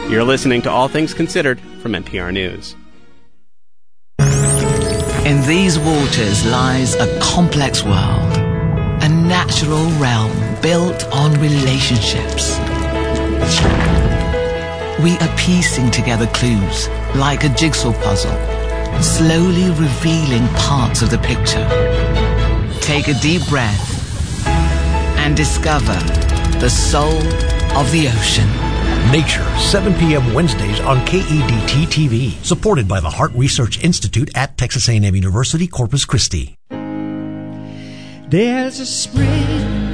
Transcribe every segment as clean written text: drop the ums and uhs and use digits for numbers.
You're listening to All Things Considered from NPR News. In these waters lies a complex world, a natural realm built on relationships. We are piecing together clues like a jigsaw puzzle, slowly revealing parts of the picture. Take a deep breath and discover the soul of the ocean. Nature, 7 p.m. Wednesdays on KEDT-TV. Supported by the Heart Research Institute at Texas A&M University, Corpus Christi. There's a spring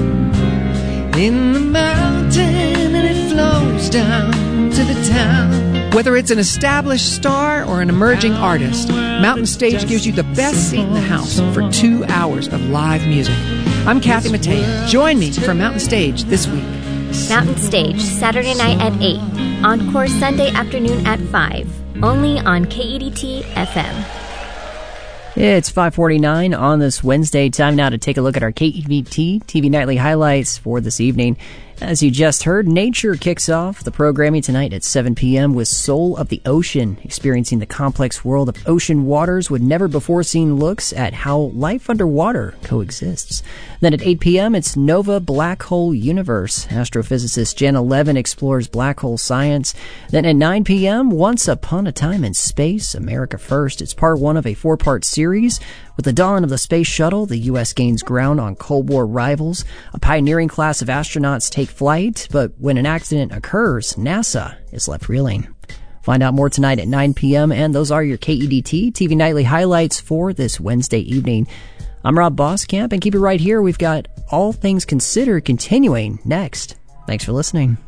in the mountain and it flows down to the town. Whether it's an established star or an emerging artist, Mountain Stage gives you the best seat in the house for 2 hours of live music. I'm Kathy Mattea. Join me for Mountain Stage this week. Mountain Stage, Saturday night at 8. Encore Sunday afternoon at 5. Only on KEDT FM. It's 5:49 on this Wednesday. Time now to take a look at our KEDT TV Nightly highlights for this evening. As you just heard, Nature kicks off the programming tonight at 7 p.m. with Soul of the Ocean, experiencing the complex world of ocean waters with never-before-seen looks at how life underwater coexists. Then at 8 p.m., it's Nova Black Hole Universe. Astrophysicist Jenna Levin explores black hole science. Then at 9 p.m., Once Upon a Time in Space, America First. It's part one of a 4-part series. With the dawn of the space shuttle, the U.S. gains ground on Cold War rivals. A pioneering class of astronauts take flight, but when an accident occurs, NASA is left reeling. Find out more tonight at 9 p.m., and those are your KEDT TV Nightly highlights for this Wednesday evening. I'm Rob Boskamp, and keep it right here. We've got All Things Considered continuing next. Thanks for listening.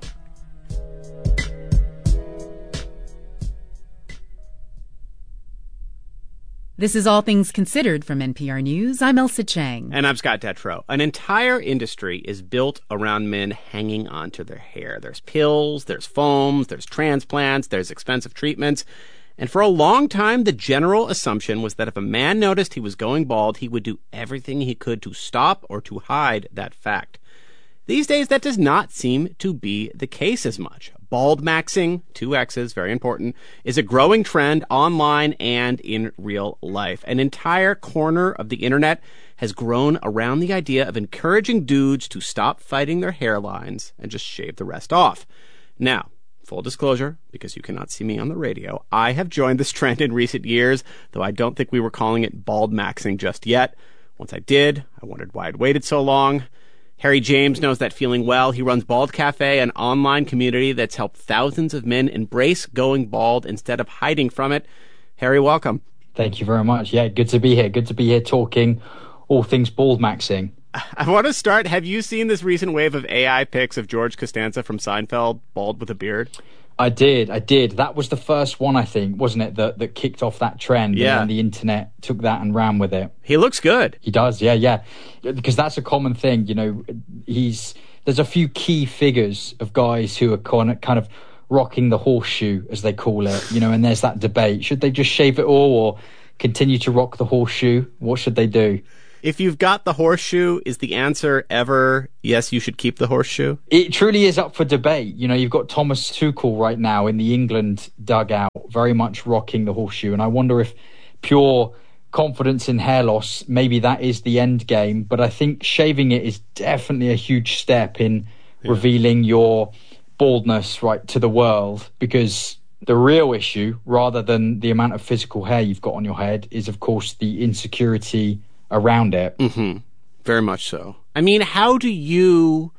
This is All Things Considered from NPR News. I'm Elsa Chang. And I'm Scott Detrow. An entire industry is built around men hanging onto their hair. There's pills, there's foams, there's transplants, there's expensive treatments. And for a long time, the general assumption was that if a man noticed he was going bald, he would do everything he could to stop or to hide that fact. These days, that does not seem to be the case as much. Bald maxing, 2 X's, very important, is a growing trend online and in real life. An entire corner of the internet has grown around the idea of encouraging dudes to stop fighting their hairlines and just shave the rest off. Now, full disclosure, because you cannot see me on the radio, I have joined this trend in recent years, though I don't think we were calling it bald maxing just yet. Once I did, I wondered why I'd waited so long. Harry James knows that feeling well. He runs Bald Cafe, an online community that's helped thousands of men embrace going bald instead of hiding from it. Harry, welcome. Thank you very much. Yeah, good to be here. Good to be here talking all things bald maxing. I want to start. Have you seen this recent wave of AI pics of George Costanza from Seinfeld, bald with a beard? I did. That was the first one, I think, wasn't it, that kicked off that trend? Yeah. And the internet took that and ran with it. He looks good. He does, yeah. Because that's a common thing, you know. There's a few key figures of guys who are kind of rocking the horseshoe, as they call it, you know, and there's that debate. Should they just shave it all or continue to rock the horseshoe? What should they do? If you've got the horseshoe, is the answer ever, yes, you should keep the horseshoe? It truly is up for debate. You know, you've got Thomas Tuchel right now in the England dugout, very much rocking the horseshoe. And I wonder if pure confidence in hair loss, maybe that is the end game. But I think shaving it is definitely a huge step in revealing your baldness, right, to the world. Because the real issue, rather than the amount of physical hair you've got on your head, is, of course, the insecurity around it. Mm-hmm. Very much so. I mean, how do you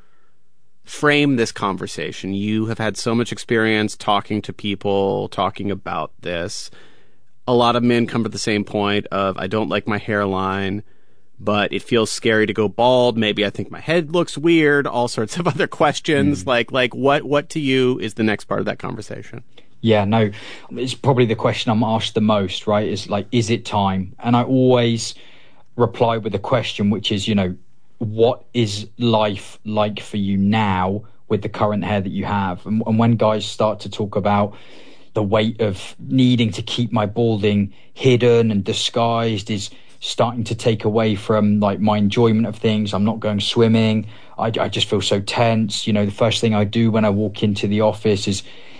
frame this conversation? You have had so much experience talking to people, talking about this. A lot of men come to the same point of, I don't like my hairline, but it feels scary to go bald. Maybe I think my head looks weird. All sorts of other questions. Like what to you is the next part of that conversation? Yeah, no, it's probably the question I'm asked the most, right? Is like, is it time? And I always reply with a question, which is, you know, what is life like for you now with the current hair that you have? And when guys start to talk about the weight of needing to keep my balding hidden and disguised is starting to take away from like my enjoyment of things. I'm not going swimming. I just feel so tense. You know, the first thing I do when I walk into the office is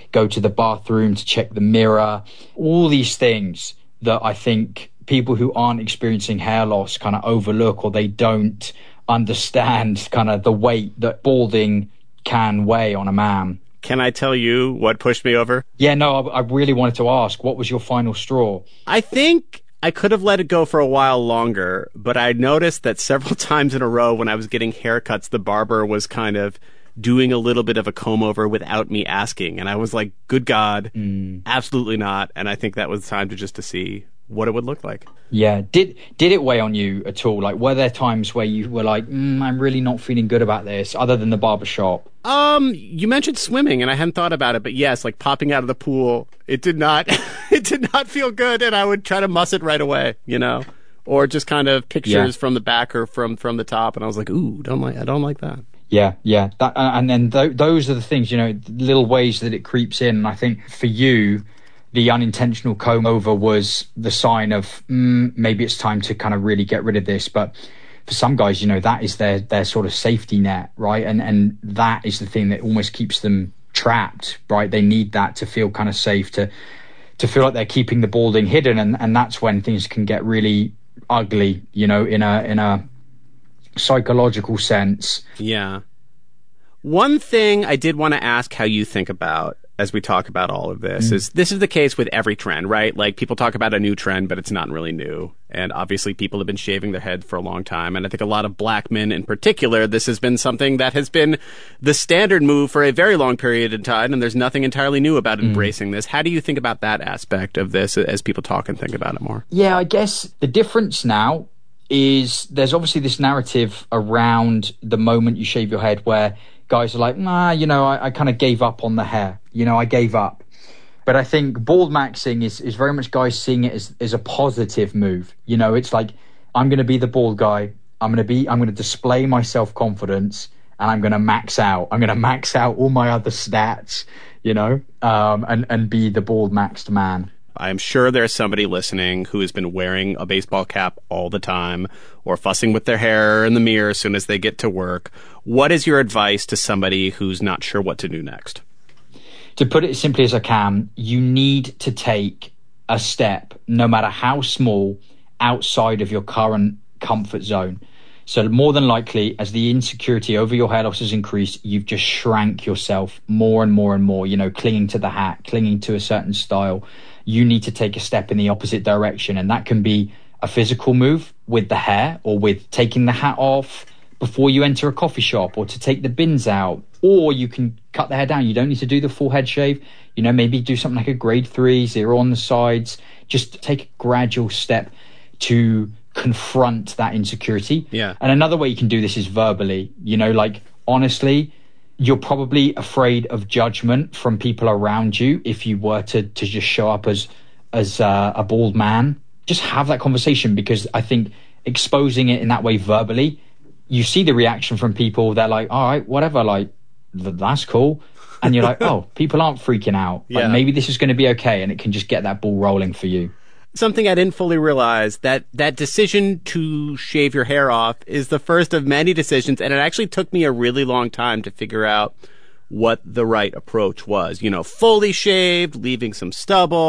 go to the bathroom to check the mirror. All these things that I think people who aren't experiencing hair loss kind of overlook, or they don't understand kind of the weight that balding can weigh on a man. Can I tell you what pushed me over? Yeah, no, I really wanted to ask, what was your final straw? I think I could have let it go for a while longer, but I noticed that several times in a row when I was getting haircuts, the barber was kind of doing a little bit of a comb over without me asking. And I was like, good God, absolutely not. And I think that was time to see what it would look like. Yeah. Did it weigh on you at all? Like, were there times where you were like, I'm really not feeling good about this, other than the barbershop? You mentioned swimming, and I hadn't thought about it, but yes, like popping out of the pool, it did not feel good, and I would try to muss it right away, or just kind of pictures from the back or from the top, and I was like, ooh, I don't like that. Yeah. That, and then those are the things, little ways that it creeps in. And I think for you, the unintentional comb over was the sign of maybe it's time to kind of really get rid of this. But for some guys, that is their sort of safety net, right? And that is the thing that almost keeps them trapped, right? They need that to feel kind of safe, to feel like they're keeping the balding hidden. And that's when things can get really ugly, in a psychological sense. Yeah. One thing I did want to ask how you think about as we talk about all of this is this is the case with every trend, right? Like, people talk about a new trend, but it's not really new. And obviously people have been shaving their head for a long time. And I think a lot of black men in particular, this has been something that has been the standard move for a very long period of time. And there's nothing entirely new about embracing this. How do you think about that aspect of this as people talk and think about it more? Yeah, I guess the difference now is there's obviously this narrative around the moment you shave your head where guys are like, I kind of gave up on the hair. I gave up. But I think bald maxing is very much guys seeing it as a positive move. It's like, I'm going to be the bald guy. I'm going to display my self-confidence, and I'm going to max out. I'm going to max out all my other stats, and be the bald maxed man. I'm sure there's somebody listening who has been wearing a baseball cap all the time or fussing with their hair in the mirror as soon as they get to work. What is your advice to somebody who's not sure what to do next? To put it as simply as I can, you need to take a step, no matter how small, outside of your current comfort zone. So more than likely, as the insecurity over your hair loss has increased, you've just shrank yourself more and more and more, clinging to the hat, clinging to a certain style. You need to take a step in the opposite direction. And that can be a physical move with the hair, or with taking the hat off before you enter a coffee shop, or to take the bins out. Or you can cut the hair down. You don't need to do the full head shave. Maybe do something like a grade 3, 0 on the sides. Just take a gradual step to confront that insecurity. Yeah. And another way you can do this is verbally. Honestly, you're probably afraid of judgment from people around you if you were to just show up as a bald man. Just have that conversation, because I think exposing it in that way verbally, you see the reaction from people. They're like, all right, whatever, like, that's cool. And you're like, oh, people aren't freaking out. Yeah. Like, maybe this is going to be okay, and it can just get that ball rolling for you. Something I didn't fully realize, that decision to shave your hair off is the first of many decisions, and it actually took me a really long time to figure out what the right approach was. Fully shaved, leaving some stubble,